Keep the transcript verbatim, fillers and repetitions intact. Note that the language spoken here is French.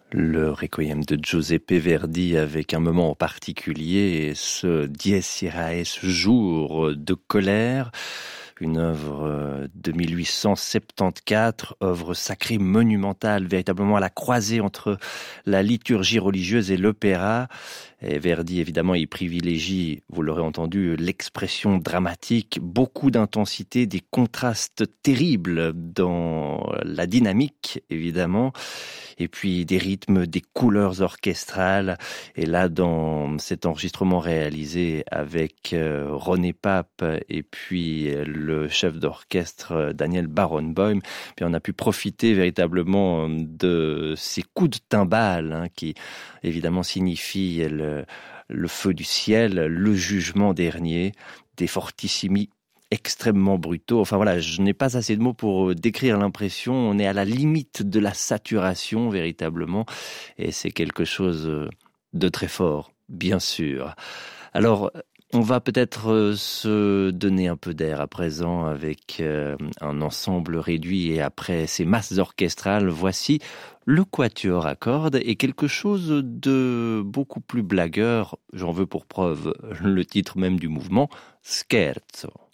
Le Requiem de Giuseppe Verdi avec un moment en particulier, ce Dies Irae, ce jour de colère, une œuvre de mille huit cent soixante-quatorze, œuvre sacrée monumentale, véritablement à la croisée entre la liturgie religieuse et l'opéra. Et Verdi, évidemment, il privilégie, vous l'aurez entendu, l'expression dramatique, beaucoup d'intensité, des contrastes terribles dans la dynamique, évidemment, et puis des rythmes, des couleurs orchestrales. Et là, dans cet enregistrement réalisé avec René Pape et puis le chef d'orchestre Daniel Barenboim, puis on a pu profiter véritablement de ces coups de timbales, hein, qui évidemment signifient le, le feu du ciel, le jugement dernier, des fortissimi extrêmement brutaux. Enfin voilà, je n'ai pas assez de mots pour décrire l'impression. On est à la limite de la saturation véritablement, et c'est quelque chose de très fort, bien sûr. Alors, on va peut-être se donner un peu d'air à présent avec un ensemble réduit, et après ces masses orchestrales, voici le quatuor à cordes et quelque chose de beaucoup plus blagueur. J'en veux pour preuve le titre même du mouvement, Scherzo.